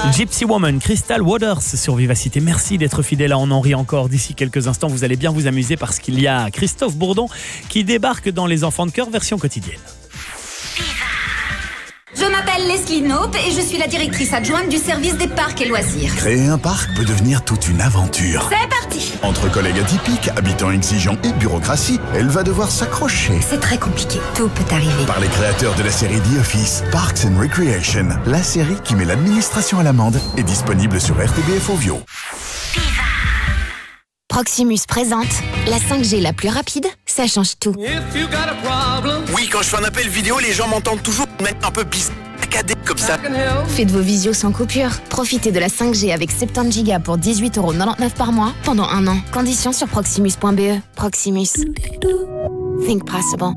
Gypsy Woman, Crystal Waters sur Vivacité. Merci d'être fidèle à On en rit encore. D'ici quelques instants, vous allez bien vous amuser parce qu'il y a Christophe Bourdon qui débarque dans Les Enfants de Cœur version quotidienne. Je m'appelle Leslie Knope et je suis la directrice adjointe du service des parcs et loisirs. Créer un parc peut devenir toute une aventure. C'est parti! Entre collègues atypiques, habitants exigeants et bureaucratie, elle va devoir s'accrocher. C'est très compliqué, tout peut arriver. Par les créateurs de la série The Office, Parks and Recreation, la série qui met l'administration à l'amende, est disponible sur RTBF Ovio. Proximus présente la 5G la plus rapide, ça change tout. Oui, quand je fais un appel vidéo, les gens m'entendent toujours mettre un peu saccadé comme ça. Faites vos visios sans coupure. Profitez de la 5G avec 70 Go pour 18,99€ par mois pendant 1 an. Conditions sur proximus.be. Proximus. Think possible.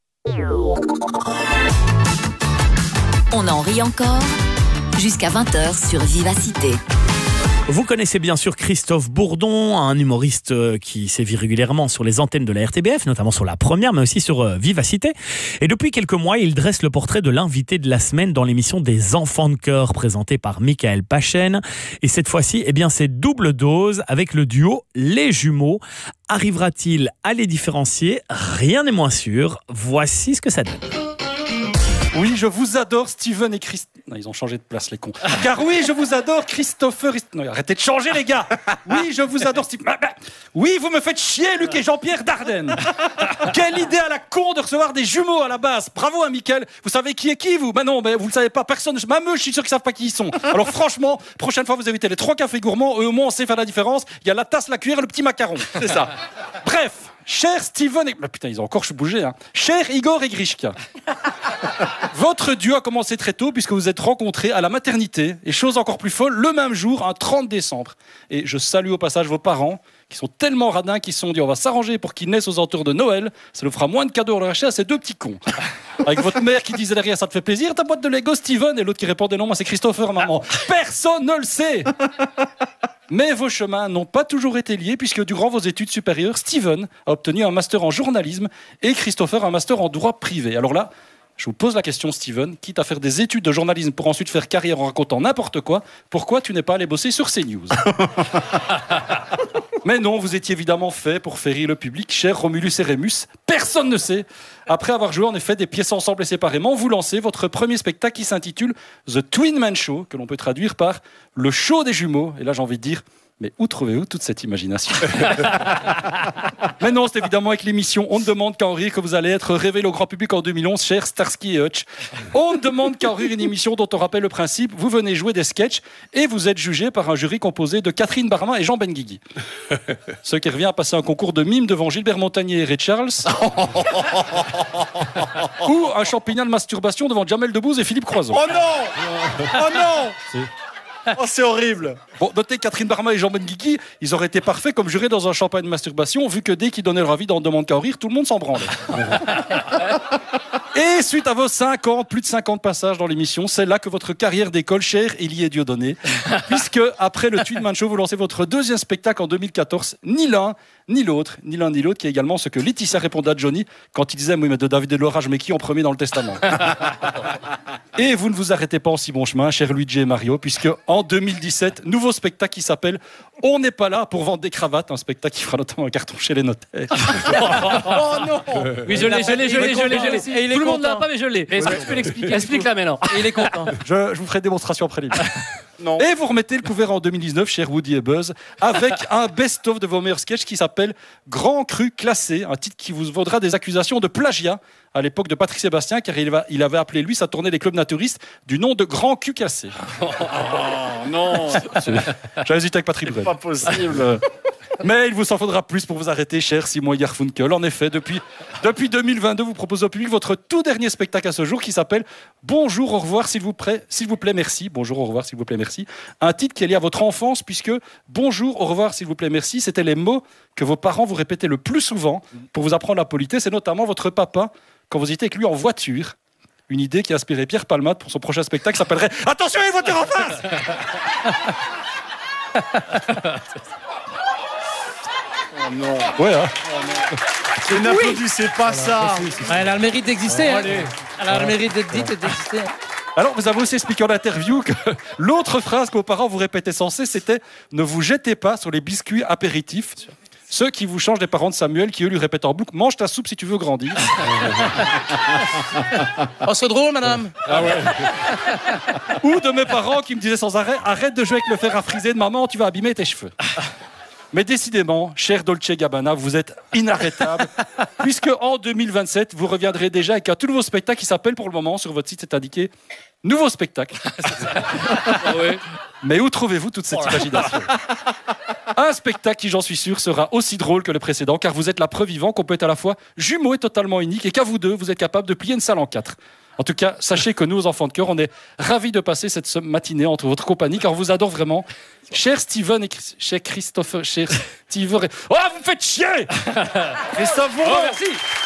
On en rit encore jusqu'à 20h sur Vivacité. Vous connaissez bien sûr Christophe Bourdon, un humoriste qui sévit régulièrement sur les antennes de la RTBF, notamment sur la première, mais aussi sur Vivacité. Et depuis quelques mois, il dresse le portrait de l'invité de la semaine dans l'émission des Enfants de Cœur, présentée par Michael Pachen. Et cette fois-ci, c'est double dose avec le duo Les Jumeaux. Arrivera-t-il à les différencier? Rien n'est moins sûr. Voici ce que ça donne. Oui, je vous adore, Steven et Christ... Non, ils ont changé de place, les cons. Car oui, je vous adore, Christopher... Non, arrêtez de changer, les gars. Oui, je vous adore, Steven... Oui, vous me faites chier, Luc et Jean-Pierre Dardenne. Quelle idée à la con de recevoir des jumeaux à la base. Bravo, hein, Mickaël. Vous savez qui est qui, vous? Non, vous le savez pas, personne. Même eux, je suis sûr qu'ils savent pas qui ils sont. Alors franchement, prochaine fois, vous évitez les 3 cafés gourmands. Eux, au moins, on sait faire la différence. Il y a la tasse, la cuillère et le petit macaron. C'est ça. Bref. Cher Steven et... putain, ils ont encore bougé, hein. Cher Igor et Grishka. Votre duo a commencé très tôt puisque vous êtes rencontrés à la maternité. Et chose encore plus folle, le même jour, un 30 décembre. Et je salue au passage vos parents qui sont tellement radins qu'ils se sont dit on va s'arranger pour qu'ils naissent aux alentours de Noël. Ça nous fera moins de cadeaux à leur acheter à ces 2 petits cons. Avec votre mère qui disait derrière ça te fait plaisir, ta boîte de Lego Steven, et l'autre qui répondait non, moi c'est Christopher, maman. Personne ne le sait. Mais vos chemins n'ont pas toujours été liés puisque durant vos études supérieures, Steven a obtenu un master en journalisme et Christopher un master en droit privé. Alors là, je vous pose la question, Steven, quitte à faire des études de journalisme pour ensuite faire carrière en racontant n'importe quoi, pourquoi tu n'es pas allé bosser sur CNews? Mais non, vous étiez évidemment fait pour faire rire le public, cher Romulus et Rémus. Personne ne sait. Après avoir joué en effet des pièces ensemble et séparément, vous lancez votre premier spectacle qui s'intitule The Twin Man Show, que l'on peut traduire par le show des jumeaux. Et là, j'ai envie de dire, mais où trouvez-vous toute cette imagination? Mais non, c'est évidemment avec l'émission On ne demande qu'à en rire que vous allez être révélé au grand public en 2011, cher Starsky et Hutch. On ne demande qu'à en rire, une émission dont on rappelle le principe. Vous venez jouer des sketchs et vous êtes jugé par un jury composé de Catherine Barma et Jean Benguigui. Ce qui revient à passer un concours de mime devant Gilbert Montagnier et Ray Charles. Ou un champignon de masturbation devant Jamel Debbouze et Philippe Croizon. Oh non! Oh non! Oh, c'est horrible. Bon, notez Catherine Barma et Jean Benguigui, ils auraient été parfaits comme jurés dans un champagne de masturbation, vu que dès qu'ils donnaient leur avis dans On demande qu'à en rire, tout le monde s'en branlait. Et suite à vos 50, plus de 50 passages dans l'émission, c'est là que votre carrière décolle, cher Élie et Dieudonné, puisque après le Twin Man Show, vous lancez votre deuxième spectacle en 2014, ni l'un ni l'autre, qui est également ce que Laetitia répondait à Johnny quand il disait « Oui, mais de David et Laura, je mets qui en premier dans le testament ?» Et vous ne vous arrêtez pas en si bon chemin, cher Luigi et Mario, puisque en 2017, nouveau spectacle qui s'appelle « On n'est pas là pour vendre des cravates », un spectacle qui fera notamment un carton chez les notaires. Oh non! Oui, je l'ai. Tout le monde l'a pas, mais je l'ai. Est-ce que tu peux l'expliquer? Explique-la maintenant. Et il est content. Je vous ferai démonstration après l'émission. Non. Et vous remettez le couvert en 2019, cher Woody et Buzz, avec un best-of de vos meilleurs sketchs qui s'appelle Grand Cru Classé, un titre qui vous vaudra des accusations de plagiat à l'époque de Patrick Sébastien, car il avait appelé lui sa tournée des clubs naturistes du nom de Grand Cul Cassé. Oh non! J'ai hésité avec Patrick Bruel. Pas possible. Mais il vous en faudra plus pour vous arrêter, cher Simon Garfunkel. En effet, depuis 2022, vous proposez au public votre tout dernier spectacle à ce jour qui s'appelle Bonjour, au revoir, s'il vous plaît, merci. Bonjour, au revoir, s'il vous plaît, merci. Un titre qui est lié à votre enfance, puisque Bonjour, au revoir, s'il vous plaît, merci, c'était les mots que vos parents vous répétaient le plus souvent pour vous apprendre la politesse, et notamment votre papa, quand vous étiez avec lui en voiture. Une idée qui a inspiré Pierre Palmade pour son prochain spectacle qui s'appellerait Attention, il y a une voiture en face! Oh non. Ouais, hein. Oh n'applaudissez pas ça. Elle a le mérite d'exister. Elle a le mérite d'exister. Alors, vous avez aussi expliqué en interview que l'autre phrase que vos parents vous répétaient sans cesse, c'était « Ne vous jetez pas sur les biscuits apéritifs ». Ceux qui vous changent des parents de Samuel, qui eux lui répètent en boucle « Mange ta soupe si tu veux grandir ». Oh, c'est drôle, madame. Ah ouais. Ou de mes parents qui me disaient sans arrêt « Arrête de jouer avec le fer à friser de maman, tu vas abîmer tes cheveux ». Mais décidément, cher Dolce Gabbana, vous êtes inarrêtable, puisque en 2027, vous reviendrez déjà avec un tout nouveau spectacle qui s'appelle pour le moment, sur votre site c'est indiqué, nouveau spectacle. Oui. Mais où trouvez-vous toute cette imagination ? Un spectacle qui, j'en suis sûr, sera aussi drôle que le précédent, car vous êtes la preuve vivante qu'on peut être à la fois jumeaux et totalement unique, et qu'à vous deux, vous êtes capable de plier une salle en 4. En tout cas, sachez que nous, aux enfants de cœur, on est ravis de passer cette matinée entre votre compagnie, car on vous adore vraiment. Cher Steven et cher Christopher, cher Steven... Oh, vous me faites chier Christophe Bourdon. Oh, merci.